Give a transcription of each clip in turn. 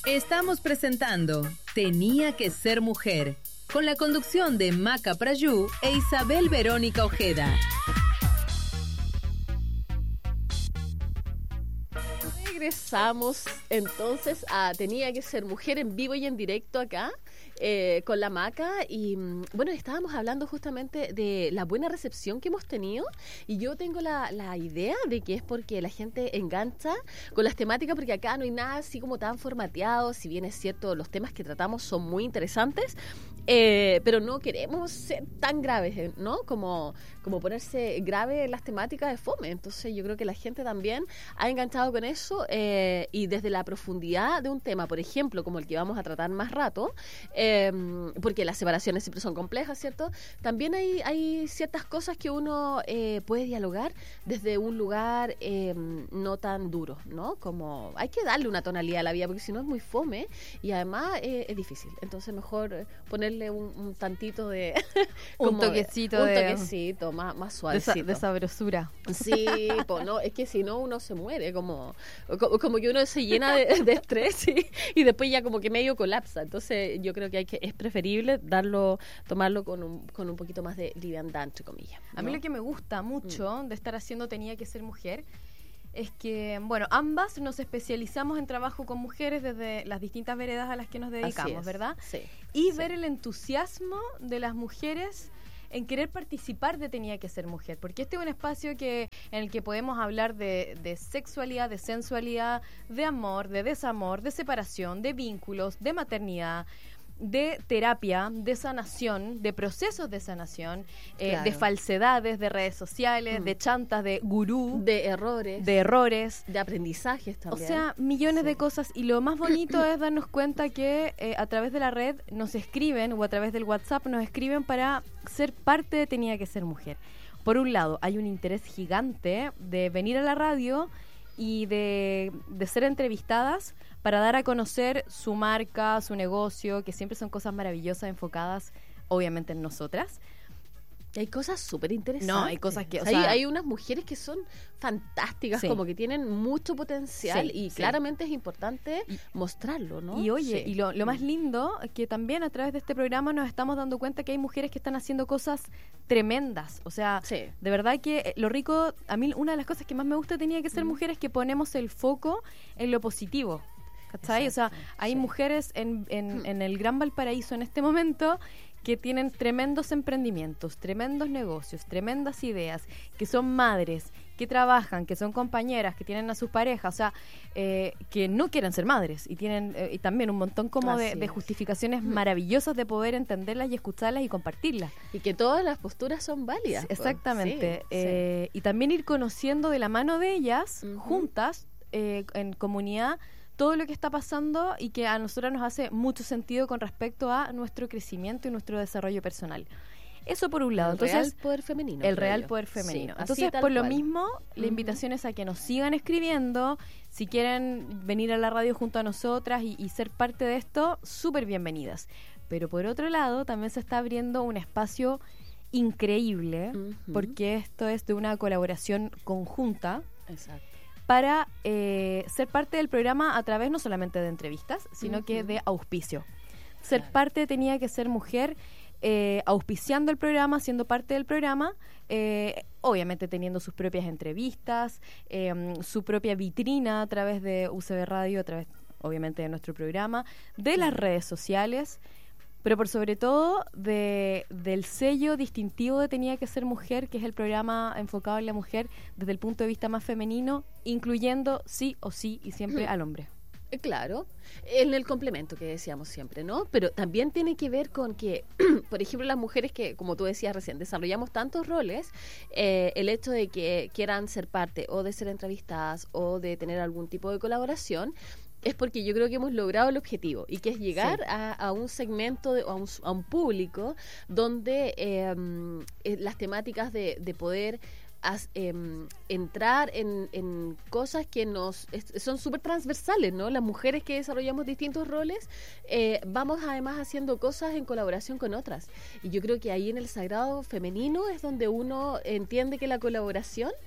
Estamos presentando Tenía que ser mujer, con la conducción de Maca Prayú e Isabel Verónica Ojeda. Regresamos entonces a Tenía que ser mujer en vivo y en directo acá. Con la Maca y bueno, estábamos hablando justamente de la buena recepción que hemos tenido y yo tengo la idea de que es porque la gente engancha con las temáticas, porque acá no hay nada así como tan formateado, si bien es cierto los temas que tratamos son muy interesantes, pero no queremos ser tan graves, ¿no? Como ponerse grave en las temáticas de fome. Entonces yo creo que la gente también ha enganchado con eso y desde la profundidad de un tema, por ejemplo, como el que vamos a tratar más rato, porque las separaciones siempre son complejas, ¿cierto? También hay ciertas cosas que uno puede dialogar desde un lugar no tan duro, ¿no? Como hay que darle una tonalidad a la vida, porque si no es muy fome y además es difícil. Entonces mejor ponerle un tantito de... un toquecito más suavecito. De sabrosura. Sí, pues no, es que si no uno se muere, como que uno se llena de estrés y después ya como que medio colapsa. Entonces yo creo que es preferible tomarlo con un poquito más de liviandad, entre comillas, ¿no? A mí lo que me gusta mucho de estar haciendo Tenía que ser mujer es que, bueno, ambas nos especializamos en trabajo con mujeres desde las distintas veredas a las que nos dedicamos, ¿verdad? Sí. Y ver el entusiasmo de las mujeres en querer participar de Tenía que ser mujer, porque este es un espacio en el que podemos hablar de sexualidad, de sensualidad, de amor, de desamor, de separación, de vínculos, de maternidad, de terapia, de sanación, de procesos de sanación, claro, de falsedades, de redes sociales, de chantas, de gurú, de errores, de aprendizajes también. O sea, millones de cosas. Y lo más bonito es darnos cuenta que a través de la red nos escriben, o a través del WhatsApp nos escriben para ser parte de Tenía que ser mujer. Por un lado, hay un interés gigante de venir a la radio y de ser entrevistadas para dar a conocer su marca, su negocio, que siempre son cosas maravillosas enfocadas, obviamente, en nosotras. Hay cosas súper interesantes. No, hay cosas que... hay unas mujeres que son fantásticas, sí, como que tienen mucho potencial, sí, y sí, claramente es importante mostrarlo, ¿no? Y oye, sí, y lo más lindo es que también a través de este programa nos estamos dando cuenta que hay mujeres que están haciendo cosas tremendas. O sea, sí, de verdad que lo rico... A mí una de las cosas que más me gusta Tenía que ser mujer es que ponemos el foco en lo positivo. ¿Cachai? Exacto, o sea, hay sí, mujeres en el Gran Valparaíso en este momento que tienen tremendos emprendimientos, tremendos negocios, tremendas ideas, que son madres, que trabajan, que son compañeras, que tienen a sus parejas, o sea, que no quieren ser madres y tienen y también un montón como de justificaciones maravillosas de poder entenderlas y escucharlas y compartirlas. Y que todas las posturas son válidas. Exactamente. Sí, sí. Y también ir conociendo de la mano de ellas, juntas, en comunidad, todo lo que está pasando y que a nosotros nos hace mucho sentido con respecto a nuestro crecimiento y nuestro desarrollo personal. Eso por un lado. El real poder femenino. El real poder femenino. Sí, entonces, por lo mismo, la invitación es a que nos sigan escribiendo. Si quieren venir a la radio junto a nosotras y ser parte de esto, súper bienvenidas. Pero por otro lado, también se está abriendo un espacio increíble, porque esto es de una colaboración conjunta. Exacto. Para ser parte del programa a través no solamente de entrevistas, sino que de auspicio. Ser parte Tenía que ser mujer, auspiciando el programa, siendo parte del programa, obviamente teniendo sus propias entrevistas, su propia vitrina a través de UCB Radio, a través obviamente de nuestro programa, de las redes sociales, pero por sobre todo del sello distintivo de Tenía que ser mujer, que es el programa enfocado en la mujer desde el punto de vista más femenino, incluyendo sí o sí y siempre al hombre. Claro, en el complemento que decíamos siempre, ¿no? Pero también tiene que ver con que, por ejemplo, las mujeres que, como tú decías recién, desarrollamos tantos roles, el hecho de que quieran ser parte o de ser entrevistadas o de tener algún tipo de colaboración, es porque yo creo que hemos logrado el objetivo, y que es llegar a un segmento, a un público donde las temáticas de poder entrar en cosas que son súper transversales, ¿no? Las mujeres que desarrollamos distintos roles, vamos además haciendo cosas en colaboración con otras. Y yo creo que ahí en el sagrado femenino es donde uno entiende que la colaboración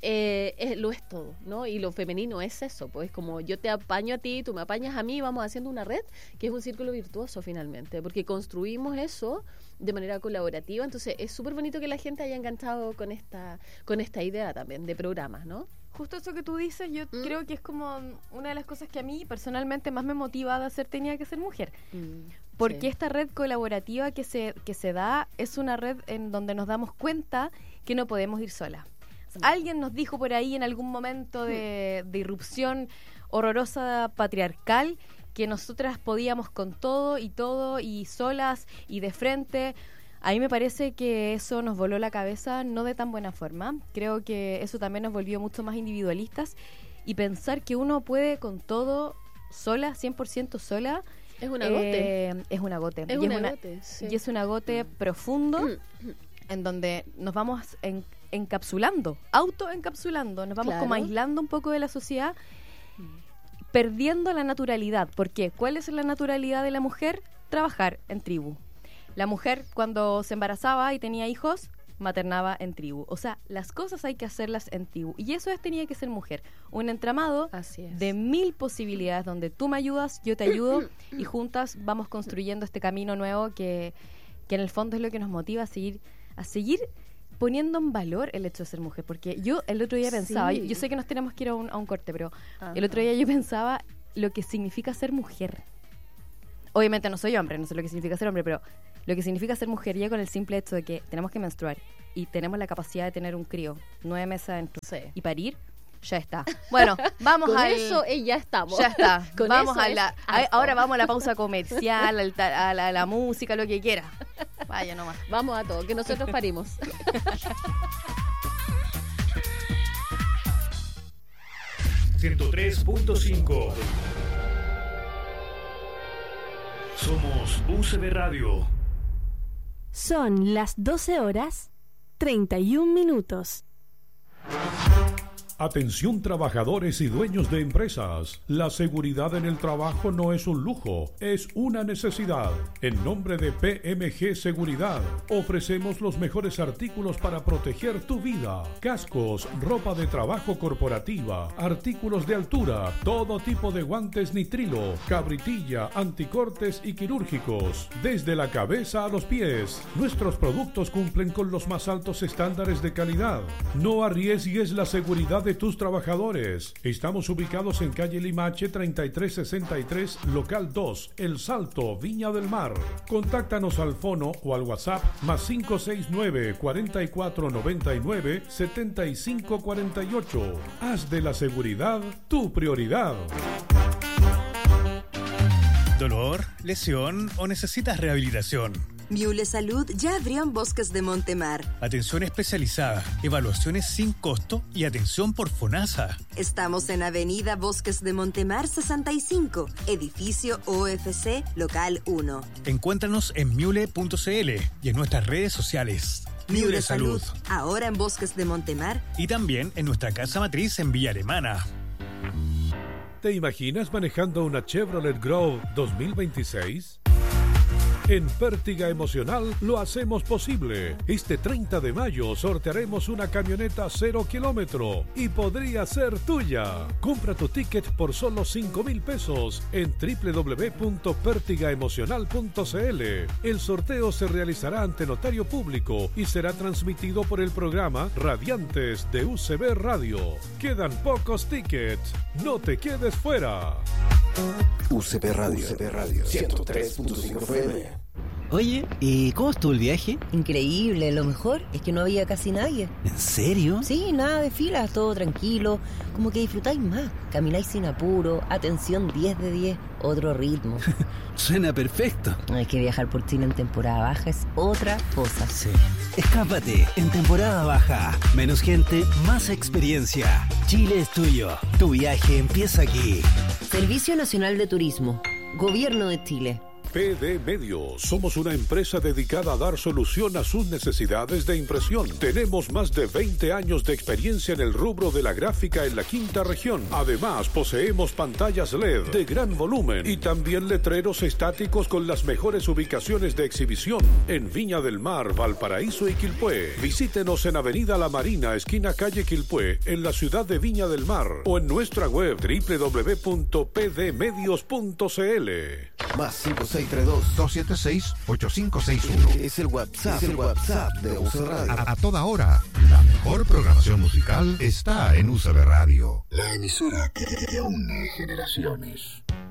lo es todo, ¿no? Y lo femenino es eso, pues como yo te apaño a ti, tú me apañas a mí, vamos haciendo una red que es un círculo virtuoso finalmente, porque construimos eso de manera colaborativa. Entonces es súper bonito que la gente haya enganchado con esta idea también de programas, ¿no? Justo eso que tú dices, yo creo que es como una de las cosas que a mí personalmente más me motiva de hacer Tenía que ser mujer. Porque esta red colaborativa que se da es una red en donde nos damos cuenta que no podemos ir solas. Alguien nos dijo por ahí en algún momento de irrupción horrorosa patriarcal que nosotras podíamos con todo y solas y de frente. A mí me parece que eso nos voló la cabeza no de tan buena forma. Creo que eso también nos volvió mucho más individualistas y pensar que uno puede con todo sola, 100% sola. Es un agote. Es un agote. Y es un agote profundo en donde nos vamos encapsulando, autoencapsulando, nos vamos como aislando un poco de la sociedad, perdiendo la naturalidad. ¿Por qué? ¿Cuál es la naturalidad de la mujer? Trabajar en tribu. La mujer, cuando se embarazaba y tenía hijos, maternaba en tribu. O sea, las cosas hay que hacerlas en tribu. Y eso Tenía que ser mujer. Un entramado de 1000 posibilidades donde tú me ayudas, yo te ayudo y juntas vamos construyendo este camino nuevo que en el fondo es lo que nos motiva a seguir poniendo en valor el hecho de ser mujer. Porque yo el otro día pensaba, yo sé que nos tenemos que ir a un corte, pero el otro día yo pensaba lo que significa ser mujer. Obviamente no soy hombre, no sé lo que significa ser hombre, pero lo que significa ser mujer ya con el simple hecho de que tenemos que menstruar y tenemos la capacidad de tener un crío 9 meses adentro y parir, ya está. Bueno, vamos con eso ya estamos. Ya está. Vamos ahora vamos a la pausa comercial, a la música, lo que quiera. Vaya nomás. Vamos a todo, que nosotros parimos. ...103.5 Somos UCB Radio. Son las 12:31. Atención trabajadores y dueños de empresas. La seguridad en el trabajo no es un lujo, es una necesidad. En nombre de PMG Seguridad, ofrecemos los mejores artículos para proteger tu vida. Cascos, ropa de trabajo corporativa, artículos de altura, todo tipo de guantes nitrilo, cabritilla, anticortes y quirúrgicos. Desde la cabeza a los pies, nuestros productos cumplen con los más altos estándares de calidad. No arriesgues la seguridad de tus trabajadores. Estamos ubicados en calle Limache 3363, local 2, El Salto, Viña del Mar. Contáctanos al fono o al WhatsApp más 569 4499 7548. Haz de la seguridad tu prioridad. ¿Dolor, lesión o necesitas rehabilitación? Miule Salud ya abrió en Bosques de Montemar. Atención especializada, evaluaciones sin costo y atención por FONASA. Estamos en Avenida Bosques de Montemar 65, edificio OFC, local 1. Encuéntranos en miule.cl y en nuestras redes sociales. Miule Salud, ahora en Bosques de Montemar. Y también en nuestra casa matriz en Villa Alemana. ¿Te imaginas manejando una Chevrolet Grove 2026? En Pértiga Emocional lo hacemos posible. Este 30 de mayo sortearemos una camioneta 0 kilómetro y podría ser tuya. Compra tu ticket por solo 5,000 pesos en www.pertigaemocional.cl. El sorteo se realizará ante notario público y será transmitido por el programa Radiantes de UCB Radio. Quedan pocos tickets. No te quedes fuera. UCB Radio 103.5 FM. Oye, ¿y cómo estuvo el viaje? Increíble, lo mejor es que no había casi nadie. ¿En serio? Sí, nada de filas, todo tranquilo, como que disfrutáis más, camináis sin apuro, atención 10 de 10, otro ritmo. Suena perfecto. Hay que viajar por Chile en temporada baja, es otra cosa. Sí. Escápate en temporada baja. Menos gente, más experiencia. Chile es tuyo. Tu viaje empieza aquí. Servicio Nacional de Turismo, Gobierno de Chile. PD Medios. Somos una empresa dedicada a dar solución a sus necesidades de impresión. Tenemos más de 20 años de experiencia en el rubro de la gráfica en la quinta región. Además, poseemos pantallas LED de gran volumen y también letreros estáticos con las mejores ubicaciones de exhibición en Viña del Mar, Valparaíso y Quilpué. Visítenos en Avenida La Marina, esquina calle Quilpué, en la ciudad de Viña del Mar, o en nuestra web www.pdmedios.cl. Más 5632-276-8561. Es el WhatsApp de UCB Radio. A toda hora, la mejor programación musical está en UCB Radio. La emisora que une generaciones.